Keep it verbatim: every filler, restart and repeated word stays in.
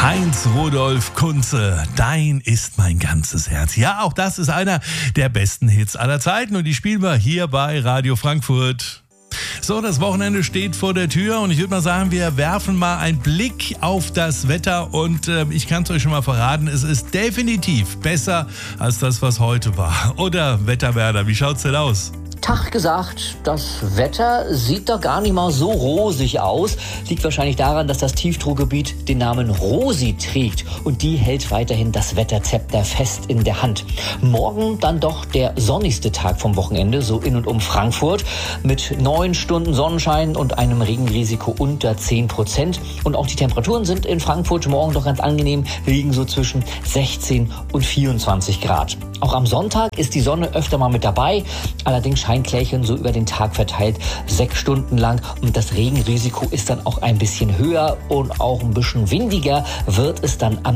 Heinz Rudolf Kunze, dein ist mein ganzes Herz. Ja, auch das ist einer der besten Hits aller Zeiten und die spielen wir hier bei Radio Frankfurt. So, das Wochenende steht vor der Tür und ich würde mal sagen, wir werfen mal einen Blick auf das Wetter und äh, ich kann es euch schon mal verraten, es ist definitiv besser als das, was heute war. Oder Wetterwerder, wie schaut's denn aus? Tag gesagt, das Wetter sieht doch gar nicht mal so rosig aus. Liegt wahrscheinlich daran, dass das Tiefdruckgebiet den Namen Rosi trägt und die hält weiterhin das Wetterzepter fest in der Hand. Morgen dann doch der sonnigste Tag vom Wochenende, so in und um Frankfurt, mit neun Stunden Sonnenschein und einem Regenrisiko unter zehn Prozent. Und auch die Temperaturen sind in Frankfurt morgen doch ganz angenehm, liegen so zwischen sechzehn und vierundzwanzig Grad. Auch am Sonntag ist die Sonne öfter mal mit dabei, allerdings Scheinklärchen so über den Tag verteilt, sechs Stunden lang und das Regenrisiko ist dann auch ein bisschen höher und auch ein bisschen windiger wird es dann am